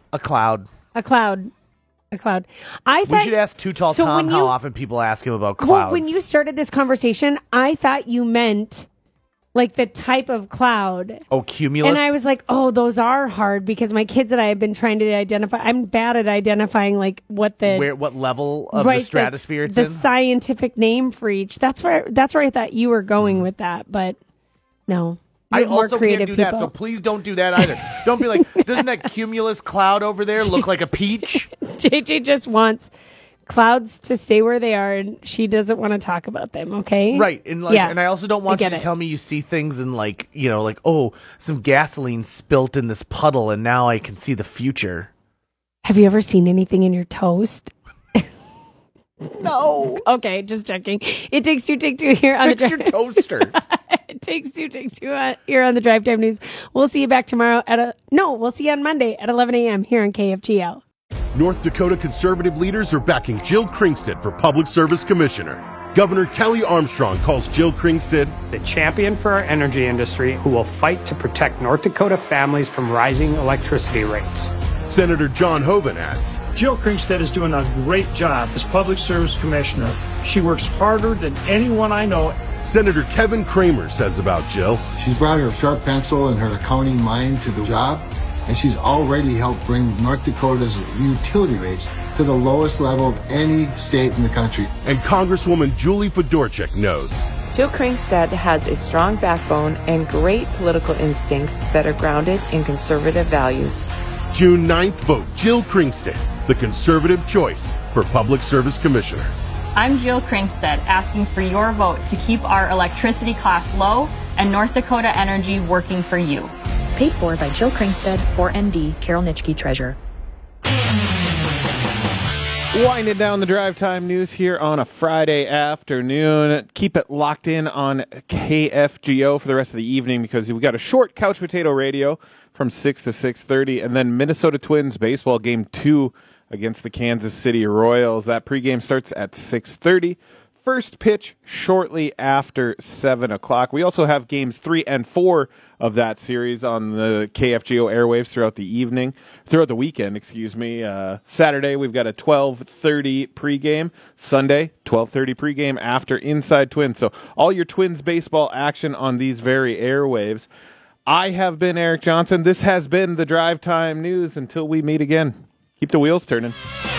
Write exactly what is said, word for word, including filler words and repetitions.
A cloud. A cloud. A cloud. I thought, we should ask Too Tall so Tom how you, often people ask him about clouds. Well, when you started this conversation, I thought you meant like the type of cloud. Oh, cumulus? And I was like, oh, those are hard because my kids and I have been trying to identify. I'm bad at identifying like what the Where, what level of right, the stratosphere the, it's the in? The scientific name for each. That's where that's where I thought you were going with that, but no. I You're more also creative can't do people. that, so please don't do that either. Don't be like, doesn't that cumulus cloud over there look like a peach? J J just wants clouds to stay where they are, and she doesn't want to talk about them, okay? Right, and like, yeah, and I also don't want I you to it. tell me you see things and like, you know, like, oh, some gasoline spilt in this puddle, and now I can see the future. Have you ever seen anything in your toast? No. Okay, just checking. It takes two, take two here on Fix the your toaster. It takes two, take two uh, here on the Drive Time News. We'll see you back tomorrow at a no. We'll see you on Monday at eleven a.m. here on K F G L. North Dakota conservative leaders are backing Jill Kringstad for Public Service Commissioner. Governor Kelly Armstrong calls Jill Kringstad the champion for our energy industry who will fight to protect North Dakota families from rising electricity rates. Senator John Hoeven adds, Jill Kringstad is doing a great job as Public Service Commissioner. She works harder than anyone I know. Senator Kevin Kramer says about Jill, she's brought her sharp pencil and her accounting mind to the job, and she's already helped bring North Dakota's utility rates to the lowest level of any state in the country. And Congresswoman Julie Fedorchak knows Jill Kringstad has a strong backbone and great political instincts that are grounded in conservative values. June ninth, vote Jill Kringstad, the conservative choice for Public Service Commissioner. I'm Jill Kringstad, asking for your vote to keep our electricity costs low and North Dakota Energy working for you. Paid for by Jill Kringstad, four N D, Carol Nitschke, Treasurer. Winding down the Drive Time News here on a Friday afternoon. Keep it locked in on K F G O for the rest of the evening because we've got a short Couch Potato Radio from six to six thirty, and then Minnesota Twins baseball game two against the Kansas City Royals. That pregame starts at six thirty. First pitch shortly after seven o'clock. We also have games three and four of that series on the K F G O airwaves throughout the evening, throughout the weekend, excuse me. Uh, Saturday, we've got a twelve thirty pregame. Sunday, twelve thirty pregame after Inside Twins. So all your Twins baseball action on these very airwaves. I have been Eric Johnson. This has been the Drive Time News. Until we meet again, keep the wheels turning.